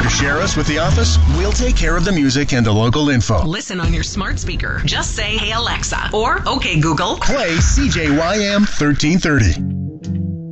Share us with the office, we'll take care of the music and the local info. Listen on your smart speaker. Just say, "Hey Alexa," or "Okay Google, Play CJYM 1330.